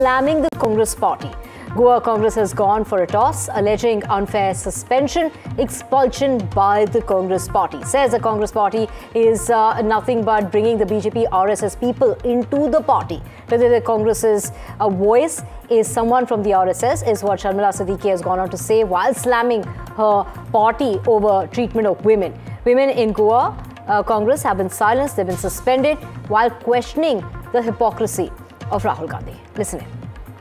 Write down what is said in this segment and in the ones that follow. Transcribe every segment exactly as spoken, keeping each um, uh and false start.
slamming the Congress party. Goa Congress has gone for a toss, alleging unfair suspension, expulsion by the Congress party. Says the Congress party is uh, nothing but bringing the B J P R S S people into the party. Whether the Congress's uh, voice is someone from the R S S is what Sharmila Siddiqui has gone on to say while slamming her party over treatment of women. Women in Goa uh, Congress have been silenced, they've been suspended while questioning the hypocrisy of Rahul Gandhi. Listen in.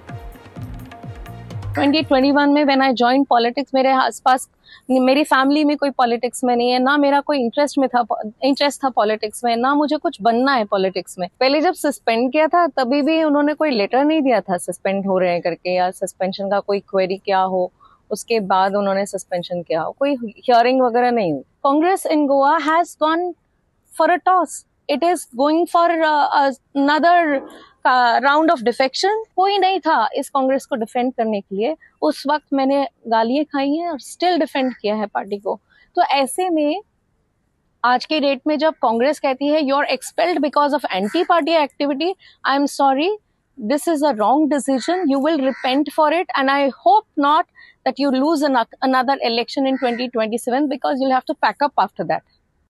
twenty twenty-one में when I joined politics, मेरे आसपास मेरी family में कोई politics में नहीं है, ना मेरा कोई इंटरेस्ट में था इंटरेस्ट था पॉलिटिक्स में, ना मुझे कुछ बनना है पॉलिटिक्स में। पहले जब सस्पेंड किया था तभी भी उन्होंने कोई लेटर नहीं दिया था सस्पेंड हो रहे हैं करके या सस्पेंशन का कोई क्वेरी क्या हो, उसके बाद उन्होंने सस्पेंशन किया हो, कोई हियरिंग वगैरह नहीं हुई। कांग्रेस इन Goa has gone for a toss, it is going for another round of defection. कोई नहीं था इस कांग्रेस को डिफेंड करने के लिए। उस वक्त मैंने गालियां खाई हैं और स्टिल डिफेंड किया है पार्टी को। तो ऐसे में आज के डेट में जब कांग्रेस कहती है you are expelled because of anti party activity, I am sorry, this is a wrong decision, you will repent for it and I hope not that you lose an, another election in twenty twenty-seven because you'll have to pack up after that.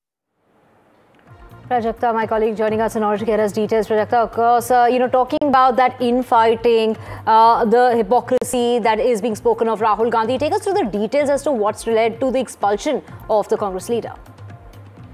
Prajakta, my colleague, joining us in order to get us details. Prajakta, of course, uh, you know, talking about that infighting, uh, the hypocrisy that is being spoken of Rahul Gandhi, take us through the details as to what's led to the expulsion of the Congress leader.